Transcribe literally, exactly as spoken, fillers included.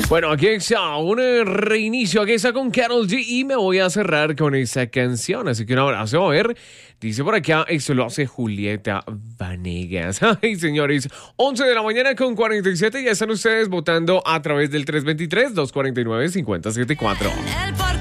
Bueno, aquí está un reinicio, aquí está con Karol G y me voy a cerrar con esa canción. Así que un abrazo. A ver, dice por acá, esto lo hace Julieta Vanegas. Ay, señores, once de la mañana con cuarenta y siete. Ya están ustedes votando a través del tres dos tres, dos cuatro nueve, cinco cero siete cuatro.